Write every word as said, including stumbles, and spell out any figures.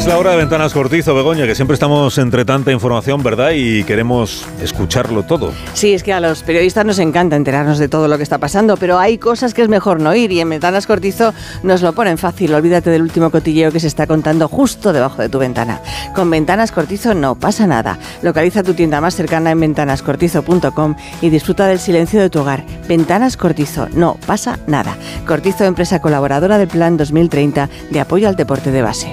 Es la hora de Ventanas Cortizo, Begoña, que siempre estamos entre tanta información, ¿verdad? Y queremos escucharlo todo. Sí, es que a los periodistas nos encanta enterarnos de todo lo que está pasando, pero hay cosas que es mejor no oír y en Ventanas Cortizo nos lo ponen fácil. Olvídate del último cotilleo que se está contando justo debajo de tu ventana. Con Ventanas Cortizo no pasa nada. Localiza tu tienda más cercana en ventanas cortizo punto com y disfruta del silencio de tu hogar. Ventanas Cortizo, no pasa nada. Cortizo, empresa colaboradora del Plan dos mil treinta de apoyo al deporte de base.